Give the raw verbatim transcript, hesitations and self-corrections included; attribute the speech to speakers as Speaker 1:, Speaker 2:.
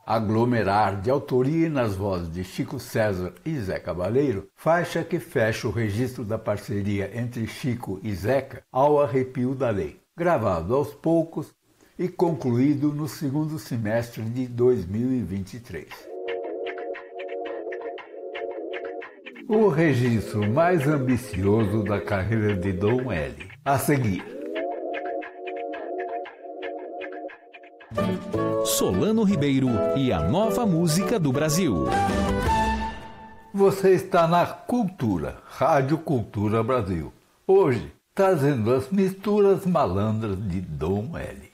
Speaker 1: Aglomerar, de autoria e nas vozes de Chico César e Zé Cabaleiro, faixa que fecha o registro da parceria entre Chico e Zeca ao arrepio da lei, gravado aos poucos e concluído no segundo semestre de dois mil e vinte e três. O registro mais ambicioso da carreira de Dom L. A seguir.
Speaker 2: Solano Ribeiro e a nova música do Brasil.
Speaker 1: Você está na Cultura, Rádio Cultura Brasil. Hoje, trazendo as misturas malandras de Dom L.